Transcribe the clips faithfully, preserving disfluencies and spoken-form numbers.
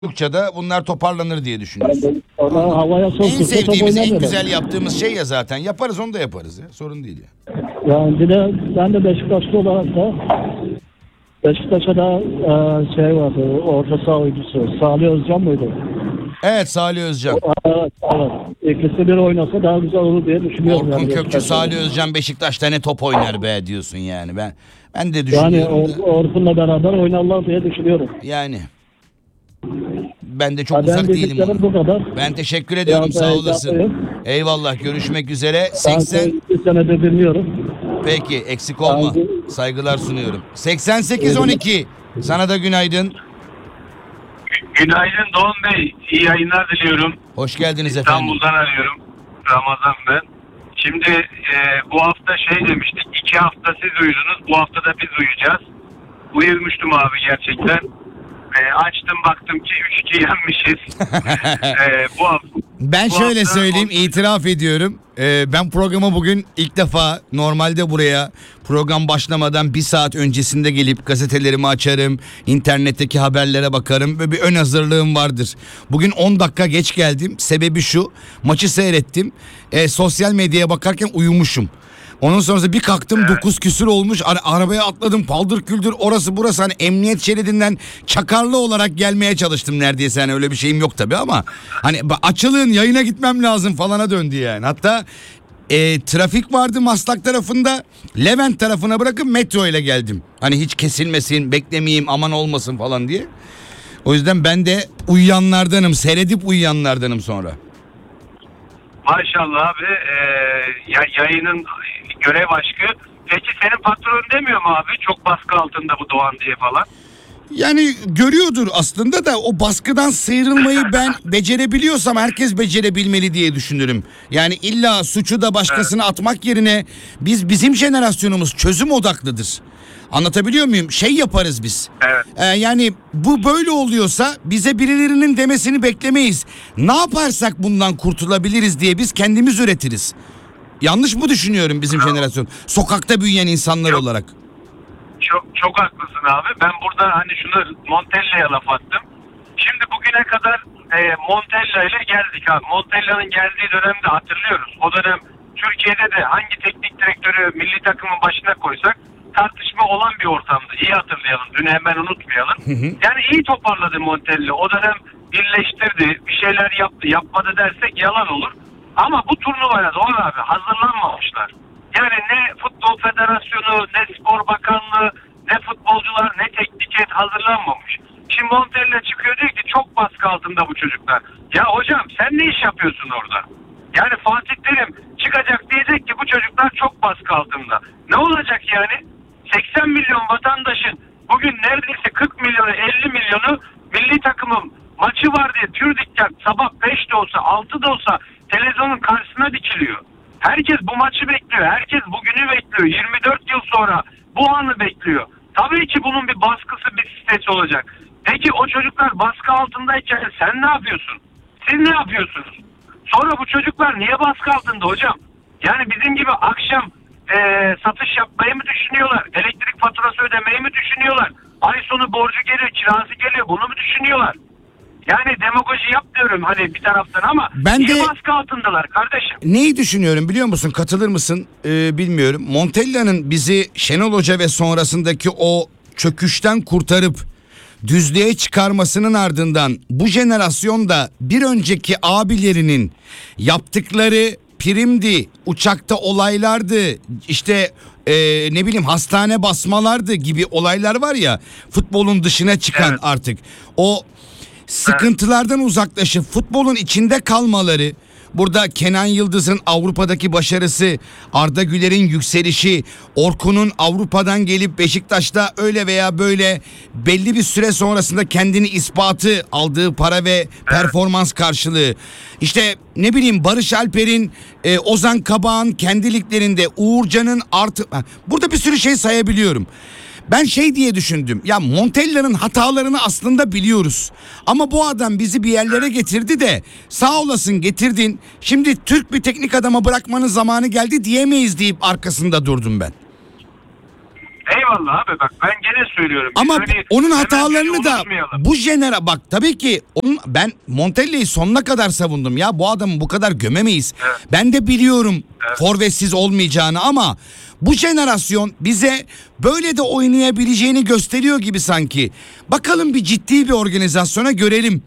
da bunlar toparlanır diye düşünüyoruz. Ona havaya En soktuk. sevdiğimiz, en güzel yaptığımız şey ya zaten. Yaparız, onu da yaparız ya. Sorun değil ya. Yani bir de ben de Beşiktaşlı olarak da Beşiktaş'a da e, şey vardı, orta saha oyuncusu. Salih Özcan mıydı? Evet, Salih Özcan. Evet, evet. İkisi bir oynasa daha güzel olur diye düşünüyorum. Orkun yani Kökçü, Beşiktaş'ta. Salih Özcan Beşiktaş'ta ne top oynar be diyorsun yani. Ben ben de Yani düşünüyorum Or- da. Orkun'la beraber oynarlar diye düşünüyorum. Yani ben de çok Ha, ben uzak değilim dediklerim ona. bu kadar. Ben teşekkür ediyorum, Biraz sağ da olasın. yapayım. Eyvallah, görüşmek üzere. Ben seksen bir senedir dinliyorum. Peki, eksik olma. Ben- Saygılar sunuyorum. seksen sekiz on iki. Sana da günaydın. Günaydın Doğan Bey. İyi yayınlar diliyorum. Hoş geldiniz efendim. İstanbul'dan arıyorum. Ramazan ben. Şimdi e, bu hafta şey demiştik. İki hafta siz uyudunuz. Bu hafta da biz uyuyacağız. Uyumuştum abi gerçekten. E, açtım baktım ki üç iki yenmişiz. e, bu hafta, Ben bu şöyle hafta- söyleyeyim, itiraf ediyorum. Ee, ben programı bugün ilk defa, normalde buraya program başlamadan bir saat öncesinde gelip gazetelerimi açarım, internetteki haberlere bakarım ve bir ön hazırlığım vardır. Bugün on dakika geç geldim. Sebebi şu: maçı seyrettim. Ee, sosyal medyaya bakarken uyumuşum. Onun sonrası bir kalktım, dokuz küsür olmuş, Ara- arabaya atladım, paldır küldür orası burası, hani emniyet şeridinden çakarlı olarak gelmeye çalıştım neredeyse. Hani öyle bir şeyim yok tabii ama hani ba- açılın, yayına gitmem lazım falana döndü yani. Hatta e, trafik vardı Maslak tarafında, Levent tarafına bırakıp metro ile geldim. Hani hiç kesilmesin, beklemeyeyim, aman olmasın falan diye. O yüzden ben de uyuyanlardanım, seyredip uyuyanlardanım sonra. Maşallah abi. E, ya, yayının görev aşkı. Peki senin patron demiyor mu abi? Çok baskı altında bu Doğan diye falan. Yani görüyordur aslında da, o baskıdan sıyrılmayı ben becerebiliyorsam herkes becerebilmeli diye düşünürüm. Yani illa suçu da başkasına atmak yerine biz, bizim jenerasyonumuz çözüm odaklıdır. Anlatabiliyor muyum? Şey yaparız biz. Evet. Ee, yani bu böyle oluyorsa bize birilerinin demesini beklemeyiz. Ne yaparsak bundan kurtulabiliriz diye biz kendimiz üretiriz. Yanlış mı düşünüyorum bizim jenerasyon? Sokakta büyüyen insanlar Yok. olarak. Çok çok haklısın abi. Ben burada hani şunu Montella'ya laf attım. Şimdi bugüne kadar e, Montella ile geldik abi. Montella'nın geldiği dönemde hatırlıyoruz. O dönem Türkiye'de de hangi teknik direktörü milli takımın başına koysak tartışma olan bir ortamdı. İyi hatırlayalım. Dün hemen unutmayalım. Yani iyi toparladı Montella. O dönem birleştirdi. Bir şeyler yaptı. Yapmadı dersek yalan olur. Ama bu turnuvaya Doğan abi hazırlanmamışlar. Yani ne Futbol Federasyonu, ne Spor Bakanlığı, ne futbolcular, ne teknik heyet hazırlanmamış. Şimdi Montella çıkıyor diyor ki çok baskı altında bu çocuklar. Ya hocam sen ne iş yapıyorsun orada? Yani Fatih Terim çıkacak diyecek ki bu çocuklar çok baskı altında. Ne olacak yani? seksen milyon vatandaşın bugün neredeyse kırk milyonu, elli milyonu milli takımın maçı var diye tür dikkat sabah beşte olsa altıda olsa televizyonun karşısına dikiliyor. Herkes bu maçı bekliyor. Herkes bugünü bekliyor. yirmi dört yıl sonra bu anı bekliyor. Tabii ki bunun bir baskısı, bir stresi olacak. Peki o çocuklar baskı altındayken sen ne yapıyorsun? Siz ne yapıyorsunuz? Sonra bu çocuklar niye baskı altında hocam? Yani bizim gibi akşam e, satış yapmayı mı düşünüyorlar? Elektrik faturası ödemeyi mi düşünüyorlar? Ay sonu borcu geliyor, kirası geliyor. Bunu mu düşünüyorlar? Yani demagoji yapmıyorum hani bir taraftan ama Ben niye de- baskı altındalar kardeşim? Neyi düşünüyorum biliyor musun? Katılır mısın? Ee, bilmiyorum. Montella'nın bizi Şenol Hoca ve sonrasındaki o çöküşten kurtarıp düzlüğe çıkarmasının ardından bu jenerasyonda bir önceki abilerinin yaptıkları primdi, uçakta olaylardı, işte e, ne bileyim hastane basmalardı gibi olaylar var ya, futbolun dışına çıkan Evet. artık. O sıkıntılardan uzaklaşıp futbolun içinde kalmaları, burada Kenan Yıldız'ın Avrupa'daki başarısı, Arda Güler'in yükselişi, Orkun'un Avrupa'dan gelip Beşiktaş'ta öyle veya böyle belli bir süre sonrasında kendini ispatı, aldığı para ve performans karşılığı, işte ne bileyim Barış Alper'in, e, Ozan Kabak'ın kendi liglerinde, Uğurcan'ın artı, Ha, burada bir sürü şey sayabiliyorum. Ben şey diye düşündüm. Ya Montella'nın hatalarını aslında biliyoruz. Ama bu adam bizi bir yerlere getirdi de, sağ olasın getirdin. Şimdi Türk bir teknik adama bırakmanın zamanı geldi diyemeyiz deyip arkasında durdum ben. Eyvallah abi, bak ben gene söylüyorum. Biz Ama öyle onun hemen hatalarını da unutmayalım. bu jenera bak tabii ki onun, ben Montella'yı sonuna kadar savundum ya, bu adamı bu kadar gömemeyiz. Evet. Ben de biliyorum Evet. forvetsiz olmayacağını ama bu jenerasyon bize böyle de oynayabileceğini gösteriyor gibi sanki. Bakalım bir ciddi bir organizasyona görelim.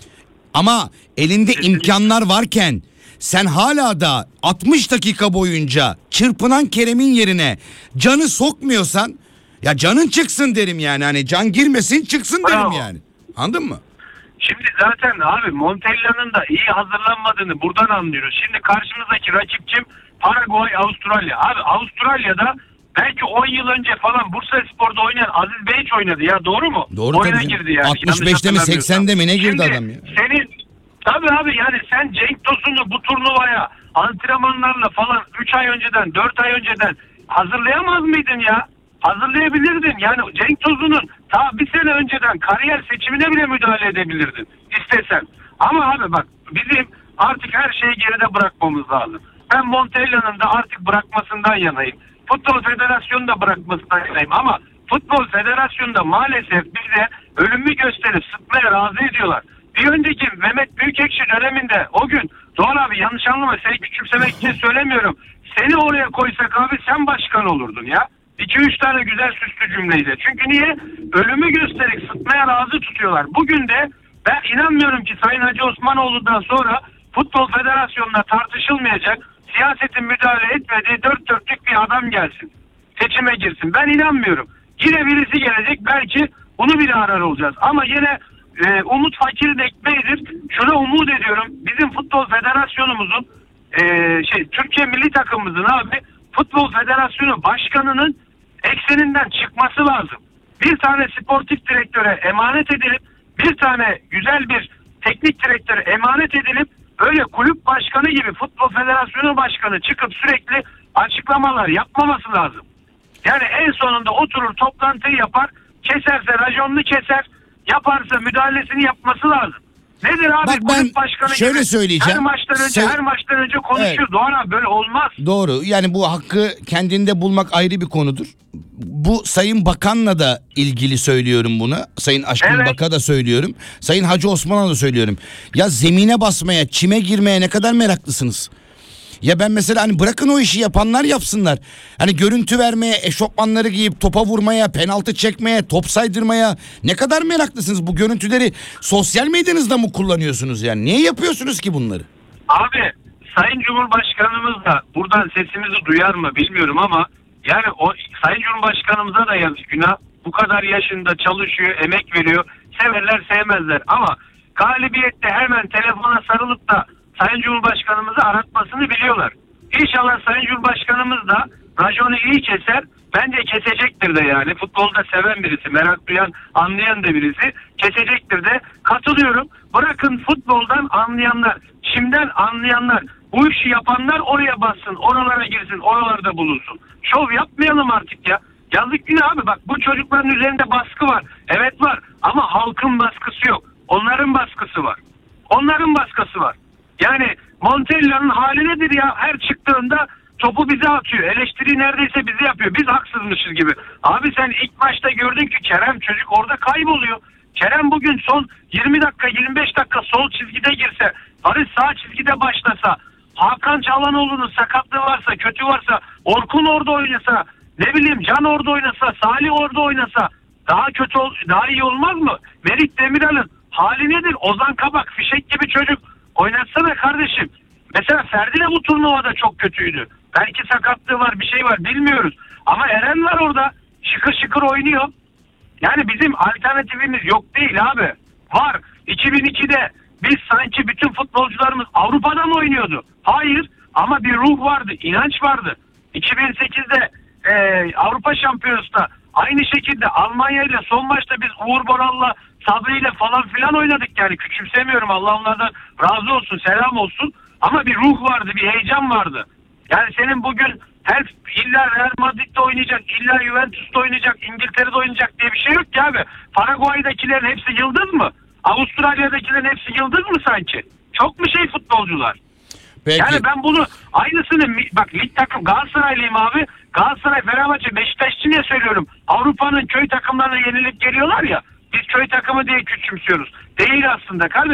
Ama elinde Kesinlikle. imkanlar varken sen hala da altmış dakika boyunca çırpınan Kerem'in yerine Can'ı sokmuyorsan, ya Can'ın çıksın derim yani. Hani Can girmesin, çıksın Bravo. derim yani. Anladın mı? Şimdi zaten abi Montella'nın da iyi hazırlanmadığını buradan anlıyoruz. Şimdi karşımızdaki rakipçim Paraguay, Avustralya. Abi Avustralya'da belki on yıl önce falan Bursaspor'da oynayan Aziz Beyç oynadı ya, doğru mu? Doğru Oyuna tabii. girdi yani. altmış beşte mi seksende mi ne girdi Şimdi adam ya? Senin tabii abi, yani sen Cenk Tosun'u bu turnuvaya antrenmanlarla falan üç ay önceden, dört ay önceden hazırlayamaz mıydın ya? Hazırlayabilirdin. Yani Cenk Tosun'un ta bir sene önceden kariyer seçimine bile müdahale edebilirdin istesen. Ama abi bak, bizim artık her şeyi geride bırakmamız lazım. Ben Montella'nın da artık bırakmasından yanayım. Futbol Federasyonu da bırakmasından yanayım ama Futbol Federasyonu da maalesef bize ölümü gösterip sıkmaya razı ediyorlar. Bir önceki Mehmet Büyükekşi döneminde o gün, Doğan abi yanlış anlama, seni küçümsemek için söylemiyorum. Seni oraya koysak abi sen başkan olurdun ya. İki üç tane güzel süslü cümleydi. Çünkü niye? Ölümü gösterip sıkmaya razı tutuyorlar. Bugün de ben inanmıyorum ki Sayın Hacı Osmanoğlu'ndan sonra Futbol Federasyonu'na tartışılmayacak, siyasetin müdahale etmediği dört dörtlük bir adam gelsin. Seçime girsin. Ben inanmıyorum. Yine birisi gelecek, belki bunu bile arar olacağız. Ama yine e, umut fakirin ekmeğidir. Şunu umut ediyorum. Bizim Futbol Federasyonumuzun e, şey Türkiye Milli Takımımızın abi Futbol Federasyonu Başkanı'nın ekseninden çıkması lazım. Bir tane sportif direktöre emanet edilip, bir tane güzel bir teknik direktöre emanet edilip, öyle kulüp başkanı gibi Futbol Federasyonu Başkanı çıkıp sürekli açıklamalar yapmaması lazım. Yani en sonunda oturur toplantıyı yapar, keserse raconunu keser, yaparsa müdahalesini yapması lazım. Nedir abi? Bak ben kulüp başkanı şöyle gibi söyleyeceğim. her maçtan önce Sö- her maçtan önce konuşuyor. Evet. Doğan abi, böyle olmaz. Doğru. Yani bu hakkı kendinde bulmak ayrı bir konudur. Bu Sayın Bakan'la da ilgili söylüyorum bunu. Sayın Aşkın Evet. Bak'a da söylüyorum. Sayın Hacı Osman'a da söylüyorum. Ya zemine basmaya, çime girmeye ne kadar meraklısınız? Ya ben mesela hani bırakın o işi yapanlar yapsınlar. Hani görüntü vermeye, eşofmanları giyip topa vurmaya, penaltı çekmeye, top saydırmaya ne kadar meraklısınız? Bu görüntüleri sosyal medyanızda mı kullanıyorsunuz yani? Niye yapıyorsunuz ki bunları? Abi Sayın Cumhurbaşkanımız da buradan sesimizi duyar mı bilmiyorum ama yani o Sayın Cumhurbaşkanımıza da yazık, günah. Bu kadar yaşında çalışıyor, emek veriyor. Severler sevmezler ama galibiyette hemen telefona sarılıp da Sayın Cumhurbaşkanımızı aratmasını biliyorlar. İnşallah Sayın Cumhurbaşkanımız da raconu iyi keser. Bence kesecektir de yani. Futbolda seven birisi, merak duyan, anlayan da birisi. Kesecektir de. Katılıyorum. Bırakın futboldan anlayanlar, çimden anlayanlar, bu işi yapanlar oraya bassın, oralara girsin, oralarda bulunsun. Şov yapmayalım artık ya. Yazık günah abi, bak bu çocukların üzerinde baskı var. Evet var ama halkın baskısı yok. Onların baskısı var. Onların baskısı var. Yani Montella'nın hali nedir ya? Her çıktığında topu bize atıyor. Eleştiri neredeyse bize yapıyor. Biz haksızmışız gibi. Abi sen ilk maçta gördün ki Kerem çocuk orada kayboluyor. Kerem bugün son yirmi dakika yirmi beş dakika sol çizgide girse, Barış sağ çizgide başlasa, Hakan Çalhanoğlu'nun sakatlığı varsa, kötü varsa, Orkun orada oynasa, ne bileyim Can orada oynasa, Salih orada oynasa daha kötü ol, daha iyi olmaz mı? Merih Demiral'ın hali nedir? Ozan Kabak fişek gibi çocuk. Oynatsana kardeşim. Mesela Ferdi de bu turnuvada çok kötüydü. Belki sakatlığı var, bir şey var, bilmiyoruz. Ama Eren var orada. Şıkır şıkır oynuyor. Yani bizim alternatifimiz yok değil abi. Var. iki bin ikide biz sanki bütün futbolcularımız Avrupa'da mı oynuyordu? Hayır. Ama bir ruh vardı, inanç vardı. iki bin sekizde e, Avrupa Şampiyonası'nda aynı şekilde Almanya ile son maçta biz Uğur Boral'la, Sabri ile falan filan oynadık yani. Küçümsemiyorum, Allah onlardan razı olsun, selam olsun. Ama bir ruh vardı, bir heyecan vardı. Yani senin bugün her illa Real Madrid'de oynayacak, illa Juventus'ta oynayacak, İngiltere'de oynayacak diye bir şey yok ki abi. Paraguay'dakilerin hepsi yıldız mı? Avustralya'dakilerin hepsi yıldız mı sanki? Çok mu şey futbolcular? Peki. Yani ben bunu aynısını bak lig takım Galatasaraylıyım abi. Galatasaray, Fenerbahçe, Beşiktaş için diye söylüyorum. Avrupa'nın köy takımlarına yenilip geliyorlar ya. Biz köy takımı diye küçümsüyoruz. Değil aslında kardeşim.